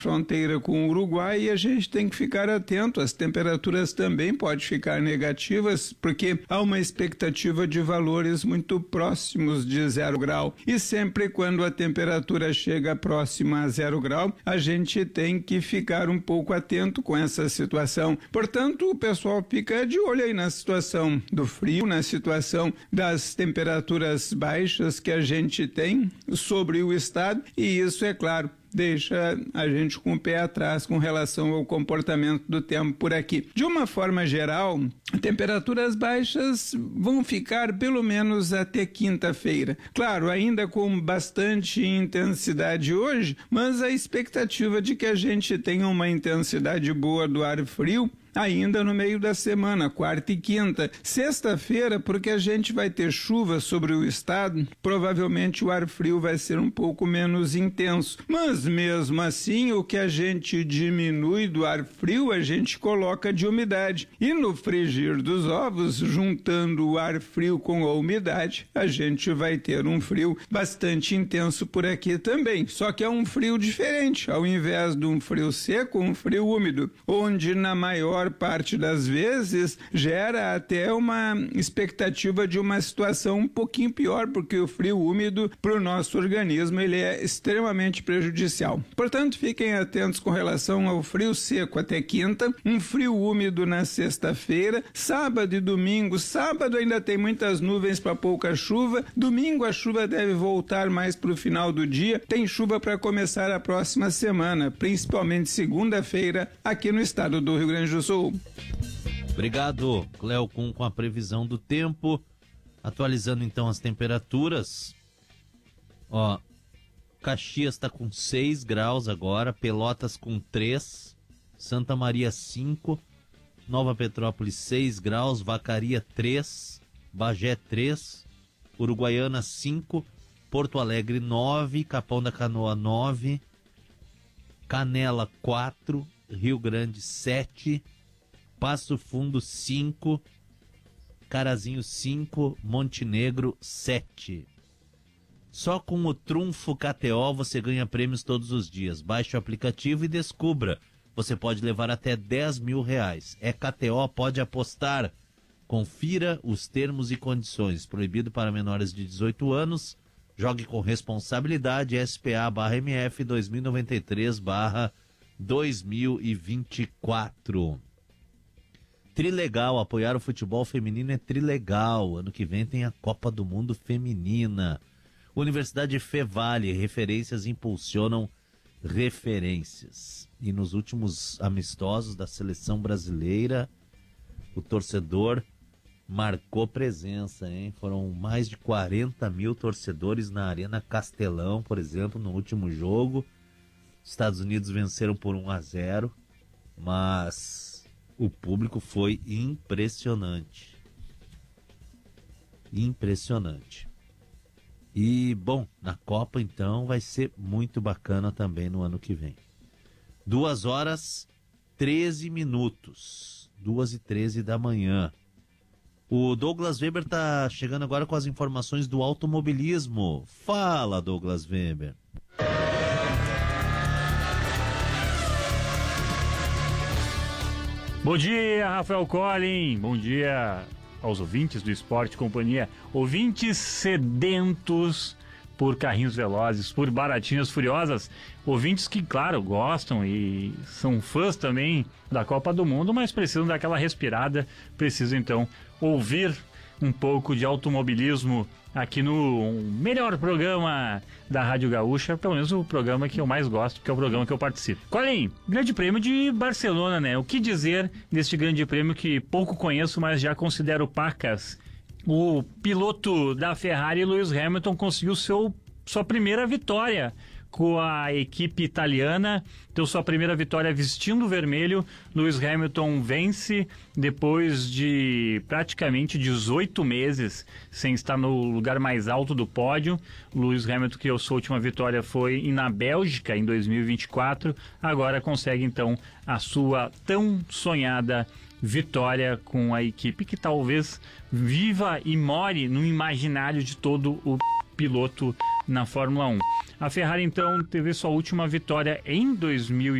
fronteira com o Uruguai, e a gente tem que ficar atento. As temperaturas também podem ficar negativas, porque há uma expectativa de valores muito próximos de 0 grau. E sempre quando a temperatura chega próxima a 0 grau, a gente tem que ficar um pouco atento com essa situação. Portanto, o pessoal fica de olho aí na situação do frio, na situação das temperaturas baixas que a gente tem sobre o estado, e isso, é claro, deixa a gente com o pé atrás com relação ao comportamento do tempo por aqui. De uma forma geral, temperaturas baixas vão ficar pelo menos até quinta-feira. Claro, ainda com bastante intensidade hoje, mas a expectativa de que a gente tenha uma intensidade boa do ar frio ainda no meio da semana, quarta e quinta. Sexta-feira, porque a gente vai ter chuva sobre o estado, provavelmente o ar frio vai ser um pouco menos intenso. Mas mesmo assim, o que a gente diminui do ar frio, a gente coloca de umidade. E no frigir dos ovos, juntando o ar frio com a umidade, a gente vai ter um frio bastante intenso por aqui também. Só que é um frio diferente, ao invés de um frio seco, um frio úmido, onde na maior parte das vezes gera até uma expectativa de uma situação um pouquinho pior, porque o frio úmido para o nosso organismo ele é extremamente prejudicial. Portanto, fiquem atentos com relação ao frio seco até quinta, um frio úmido na sexta-feira, sábado e domingo. Sábado ainda tem muitas nuvens para pouca chuva, domingo a chuva deve voltar mais para o final do dia, tem chuva para começar a próxima semana, principalmente segunda-feira aqui no estado do Rio Grande do Sul. Obrigado, Cléo Kuhn, com a previsão do tempo. Atualizando então as temperaturas. Ó, Caxias está com 6 graus agora, Pelotas com 3, Santa Maria 5, Nova Petrópolis 6 graus, Vacaria 3, Bagé 3, Uruguaiana 5, Porto Alegre 9, Capão da Canoa 9, Canela 4, Rio Grande 7, Passo Fundo 5, Carazinho 5, Montenegro 7. Só com o Trunfo KTO você ganha prêmios todos os dias. Baixe o aplicativo e descubra. Você pode levar até R$10.000. É KTO, pode apostar. Confira os termos e condições. Proibido para menores de 18 anos. Jogue com responsabilidade. SPA/MF 2093/2024. Trilegal, apoiar o futebol feminino é trilegal. Ano que vem tem a Copa do Mundo Feminina. Universidade Fevale, referências impulsionam referências. E nos últimos amistosos da seleção brasileira, o torcedor marcou presença, hein? Foram mais de 40 mil torcedores na Arena Castelão, por exemplo, no último jogo. Estados Unidos venceram por 1-0, mas o público foi impressionante. Impressionante. E, bom, na Copa, então, vai ser muito bacana também no ano que vem. 2h13. 2h13 da manhã. O Douglas Weber tá chegando agora com as informações do automobilismo. Fala, Douglas Weber. Bom dia, Rafael Collin. Bom dia aos ouvintes do Esporte Companhia. Ouvintes sedentos por carrinhos velozes, por baratinhas furiosas. Ouvintes que, claro, gostam e são fãs também da Copa do Mundo, mas precisam daquela respirada, precisam então ouvir um pouco de automobilismo aqui no melhor programa da Rádio Gaúcha, pelo menos o programa que eu mais gosto, que é o programa que eu participo. Colin, Grande Prêmio de Barcelona, né? O que dizer deste Grande Prêmio que pouco conheço, mas já considero pacas? O piloto da Ferrari, Lewis Hamilton, conseguiu sua primeira vitória com a equipe italiana, então sua primeira vitória vestindo o vermelho. Lewis Hamilton vence depois de praticamente 18 meses sem estar no lugar mais alto do pódio. Lewis Hamilton, que a sua última vitória foi na Bélgica em 2024, agora consegue então a sua tão sonhada vitória com a equipe que talvez viva e more no imaginário de todo o piloto na Fórmula 1. A Ferrari, então, teve sua última vitória em 2020.